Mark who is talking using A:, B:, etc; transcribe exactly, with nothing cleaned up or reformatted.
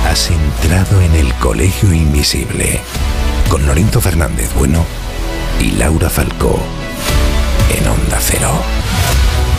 A: Has entrado en el Colegio Invisible con Lorenzo Fernández Bueno y Laura Falcó en Onda Cero.